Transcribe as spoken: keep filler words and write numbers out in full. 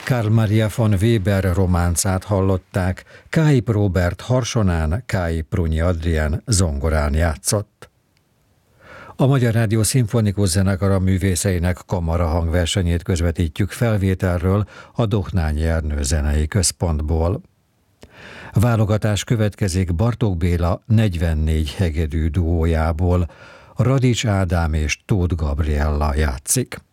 Karl Maria von Weber románcát hallották, Káip Róbert harsonán, Káip Prunyi Adrián zongorán játszott. A Magyar Rádió Szimfonikus Zenekara művészeinek kamara hangversenyét közvetítjük felvételről a Dohnányi Ernő Zenei Központból. Válogatás következik Bartók Béla negyvennégy hegedű duójából, Radics Ádám és Tóth Gabriella játszik.